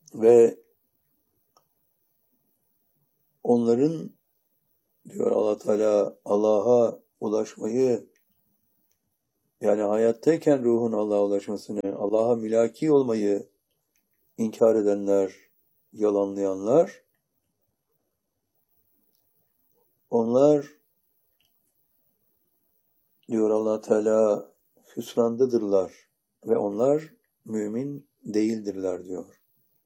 Ve onların diyor Allah Teala Allah'a ulaşmayı, yani hayattayken ruhun Allah'a ulaşmasını, Allah'a mülaki olmayı inkar edenler, yalanlayanlar, onlar diyor Allah Teala hüsrandadırlar ve onlar mümin değildirler diyor.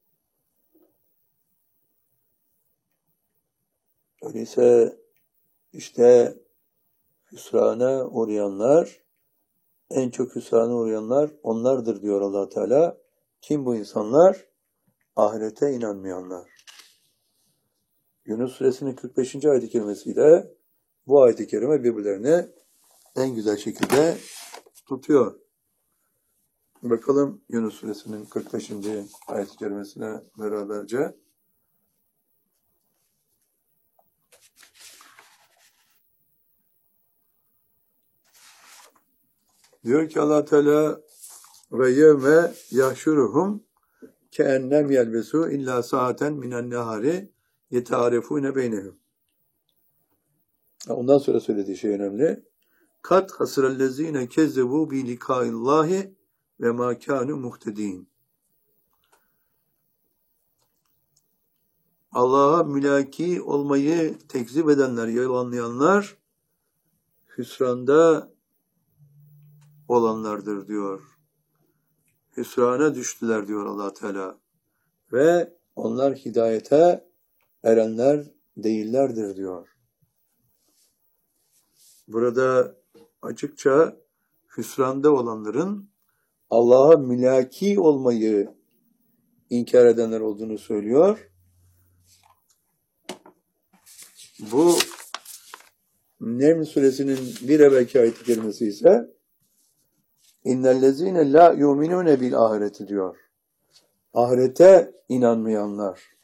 Öyleyse işte hüsrana uğrayanlar, en çok hüsrana uğrayanlar onlardır diyor Allah Teala. Kim bu insanlar? Ahirete inanmayanlar. Yunus Suresinin 45. ayet-i kerimesiyle bu ayet-i kerime birbirlerini en güzel şekilde tutuyor. Bakalım Yunus Suresinin 45. ayet-i kerimesine beraberce. Diyor ki Allah Teala ve yevme yahşuruhum keennem yelbesu illa saaten minen nehari yetarifune beynehum. Ondan sonra söylediği şey önemli. Kat hasrellezine kezzebu bi likaillahi ve ma kanu muhtedin. Allah'a mülaki olmayı tekzip edenler, yalanlayanlar hüsranda olanlardır diyor. Hüsrana düştüler diyor Allah Teala. Ve onlar hidayete erenler değillerdir diyor. Burada açıkça hüsranda olanların Allah'a mülaki olmayı inkar edenler olduğunu söylüyor. Bu Neml suresinin bir evvelki ayet-i kerimesi ise İnnellezîne lâ yu'minûne bil ahireti diyor. Ahirete inanmayanlar.